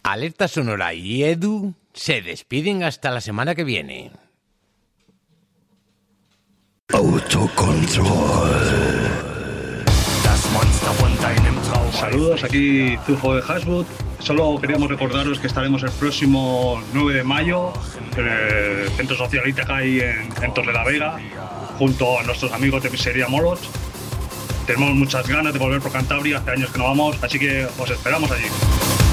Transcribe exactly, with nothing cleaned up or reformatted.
Alerta Sonora y Edu se despiden hasta la semana que viene. Autocontrol. Saludos, aquí Zufo de Haswood. Solo queríamos recordaros que estaremos el próximo nueve de mayo en el Centro Social Itacay en, en Torre la Vega, junto a nuestros amigos de Pizzería Molot. Tenemos muchas ganas de volver por Cantabria, hace años que no vamos, así que os esperamos allí.